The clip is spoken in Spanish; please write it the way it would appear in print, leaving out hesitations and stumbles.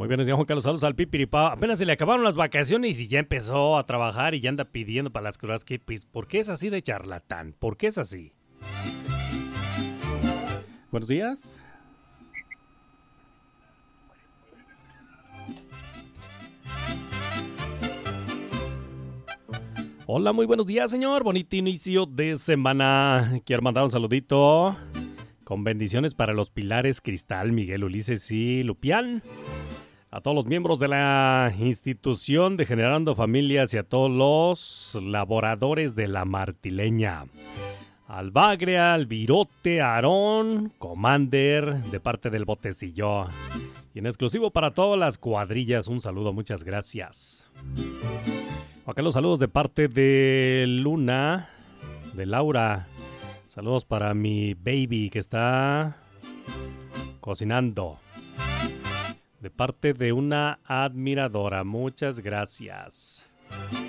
Muy buenos días, Juan Carlos. Saludos al Pipiripá. Apenas se le acabaron las vacaciones y ya empezó a trabajar y ya anda pidiendo para las crudas. Pues, ¿por qué es así de charlatán? ¿Por qué es así? Buenos días. Hola, muy buenos días, señor. Bonito inicio de semana. Quiero mandar un saludito con bendiciones para los pilares Cristal, Miguel, Ulises y Lupián. A todos los miembros de la institución de Generando Familias y a todos los laboradores de la Martileña. Al Bagre, al Virote, a Aarón, Commander, de parte del Botecillo. Y en exclusivo para todas las cuadrillas, un saludo, muchas gracias. Acá los saludos de parte de Luna, de Laura. Saludos para mi baby que está cocinando. De parte de una admiradora, muchas gracias.